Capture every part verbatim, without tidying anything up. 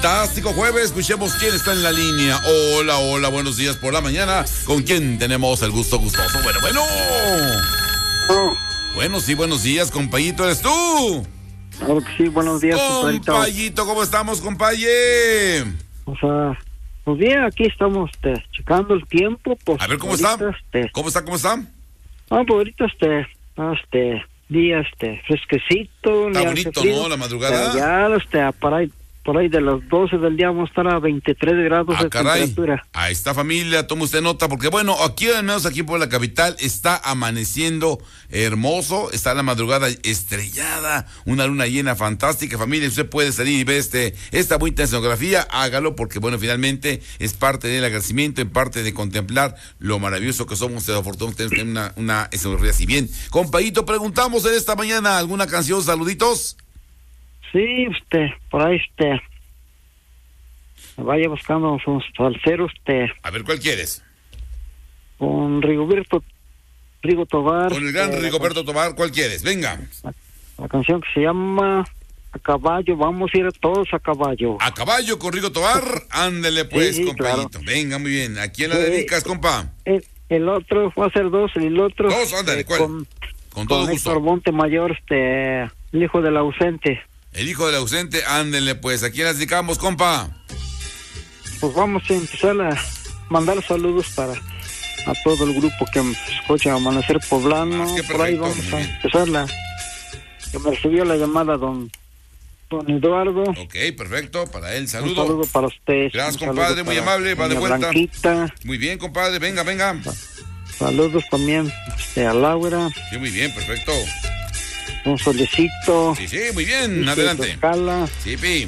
Fantástico jueves, escuchemos quién está en la línea. Hola, hola, buenos días por la mañana. ¿Con quién tenemos el gusto gustoso? Bueno, bueno. Oh. Bueno, sí, buenos días, compayito, ¿eres tú? Claro que sí, buenos días, compadrito. Compayito, ¿cómo estamos, compaye? O sea, pues bien, aquí estamos este, checando el tiempo. Pues, A ver, ¿cómo ahorita, está? Este, ¿Cómo está, cómo está? Ah, pues ahorita este, este, día este, fresquecito. Está ni bonito, hace frío, ¿no? La madrugada. pero ya, este, por ahí, por ahí de las doce del día vamos a estar a veintitrés grados Ah, de caray. temperatura. A esta familia, tome usted nota, porque bueno, aquí al menos aquí por la capital está amaneciendo hermoso, está la madrugada estrellada, una luna llena fantástica, familia, usted puede salir y ver este, esta bonita escenografía, hágalo, porque bueno, finalmente es parte del agradecimiento, en parte de contemplar lo maravilloso que somos, de afortunados tener una, una escenografía así. Bien, compadito, preguntamos en esta mañana, ¿alguna canción, saluditos? Sí, este, por ahí, este, vaya buscando sus salseros, este, A ver, ¿cuál quieres? con Rigoberto, Rigo Tobar. Con el gran este, Rigoberto Tobar, ¿cuál quieres? Venga. La, la canción que se llama A Caballo, vamos a ir todos a caballo. A caballo con Rigo Tobar, ándele pues, Sí, sí, compayito. claro. Venga, muy bien. ¿A quién la Sí. dedicas, compa? El, el otro va a ser dos, el otro. Dos, ándale, eh, ¿cuál? Con, Con todo con gusto. Héctor Montemayor, este, el hijo del ausente. El hijo del ausente, ándele pues. ¿A quién la dedicamos, compa? Pues vamos a empezar a mandar saludos para a todo el grupo que escucha Amanecer Poblano. Ah, qué Por ahí perfecto, vamos muy a bien. empezar la que me recibió la llamada don don Eduardo. Ok, perfecto. Para él, Un saludo. saludo para usted. Gracias, Un saludo compadre, muy para amable, va de doña vuelta. Blanquita. Muy bien, compadre. Venga, venga. Saludos también este, a Laura. Sí, muy bien, perfecto. Un solecito. Sí, sí, muy bien. Este, Adelante. Toscala, Sí, pi.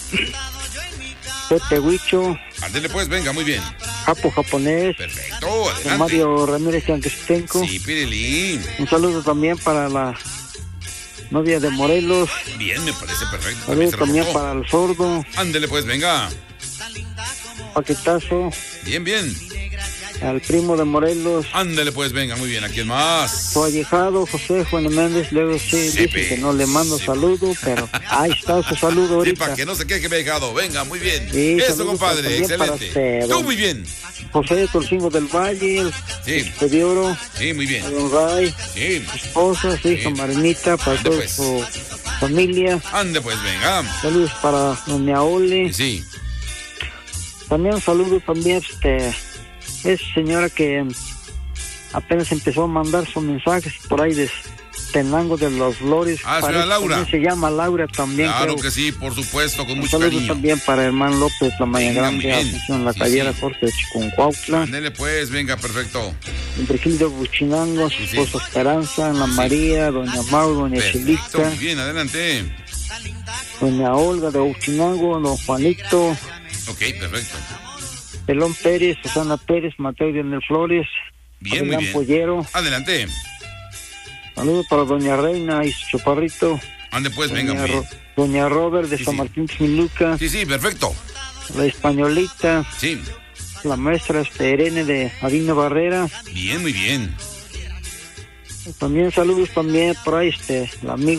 Pepe Huicho, Ándele pues, venga, muy bien. Japo Japonés, Perfecto, don adelante. Mario Ramírez Yanquestenco. Sí, Pirilín. Un saludo también para la novia de Morelos. Bien, me parece perfecto. Saludos se también reportó. para el sordo, Ándele pues, venga. Paquetazo, Bien, bien. al primo de Morelos, Ándele pues, venga, muy bien. ¿A quién más? su ahijado José Juan Méndez. Luego sí, Sí, dice pe. que no le mando Sí. saludo, pero ahí está su saludo Sí, ahorita. para que no se quede que me he dejado. Venga, muy bien. Sí, Eso, saludos compadre, también para excelente. usted, Tú don muy bien. José Torcingo del Valle, el Sí, este de Oro, sí, muy a bien. don Ray, Sí, su esposa, su hija Sí. Marinita, para Ande, toda pues. su familia. ande pues, venga. Saludos para doña Ole. Sí, También un saludo también este es señora que apenas empezó a mandar sus mensajes por ahí de Tenango de los Flores. Ah, Parece señora Laura. también se llama Laura también. claro creo. que sí, por supuesto, con Un mucho saludo cariño. también para Hermán López, la Maya Venga, muy Grande, bien. Asunción, la Sí, Callera, sí. Corte de Chiconcuautla, Ándele pues, venga, perfecto. Virgilio Buchinango, su Sí, sí. esposa Esperanza, Ana Sí. María, doña Mau, doña Perfecto, Chilita, muy bien, adelante. doña Olga de Buchinango, don Juanito, Ok, perfecto. Pelón Pérez, Susana Pérez, Mateo Dionel Flores, Bien, muy Adrián bien. Pollero. Adelante. Saludos para doña Reina y su chaparrito. Ande pues, venga, Doña, muy bien. Ro- doña Robert de Sí, San sí. Martín Xmiluca, Sí, sí, perfecto. la españolita, Sí, la maestra este, Irene de Adina Barrera. bien, muy bien. También saludos también por ahí, este, la amiga